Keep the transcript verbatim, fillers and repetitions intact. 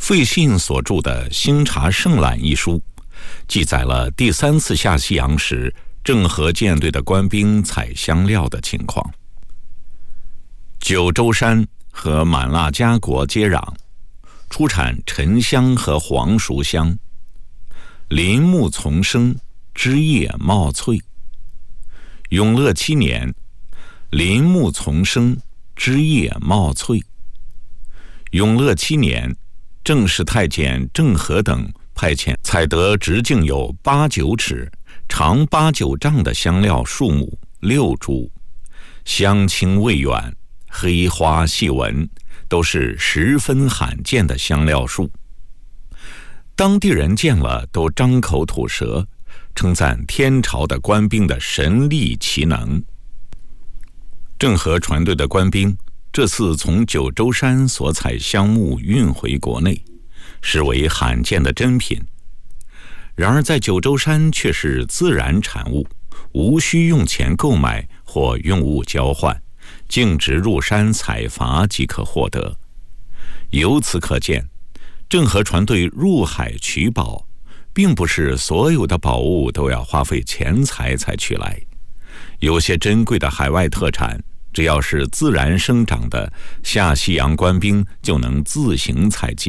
费信所著的《新茶胜览》一书，记载了第三次下西洋时郑和舰队的官兵采香料的情况。九州山和满腊家国接壤，出产沉香和黄熟香。林木丛生，枝叶茂翠。永乐七年，林木丛生，枝叶茂翠。永乐七年，郑氏太监郑和等派遣采得直径有八九尺、长八九丈的香料树木六株，香清味远，黑花细纹，都是十分罕见的香料树。当地人见了都张口吐舌，称赞天朝的官兵的神力奇能。郑和船队的官兵这次从九州山所采香木运回国内，实为罕见的珍品。然而在九州山却是自然产物，无需用钱购买或用物交换，径直入山采伐即可获得。由此可见，郑和船队入海取宝，并不是所有的宝物都要花费钱财才取来。有些珍贵的海外特产，只要是自然生长的，下西洋官兵就能自行采集。